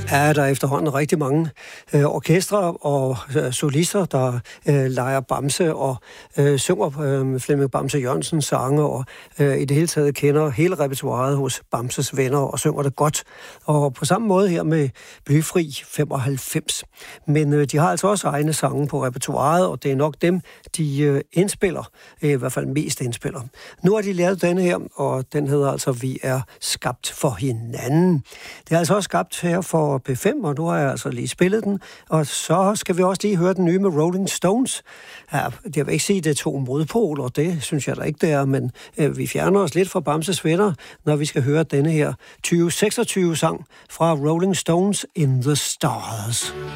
Ja, der er efterhånden rigtig mange orkestre og solister, der leger Bamse og synger Flemming Bamse Jørgensens sange, og i det hele taget kender hele repertoiret hos Bamses venner og synger det godt. Og på samme måde her med Blyfri 95. Men de har altså også egne sange på repertoiret, og det er nok dem, de indspiller, i hvert fald mest indspiller. Nu har de lavet denne her, og den hedder altså Vi er skabt for hinanden. Det er altså også skabt her for P5, og nu har jeg altså lige spillet den, og så skal vi også lige høre den nye med Rolling Stones. Ja, jeg vil ikke sige, det er to modpoler, det synes jeg da ikke, det er, men vi fjerner os lidt fra Bamses venner, når vi skal høre denne her 2026-sang fra Rolling Stones In the Stars.